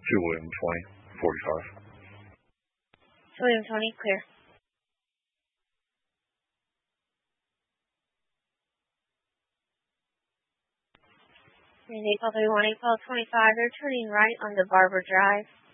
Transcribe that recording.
William 2045. William 20, clear. And 8 April 25, they're turning right onto Barber Drive.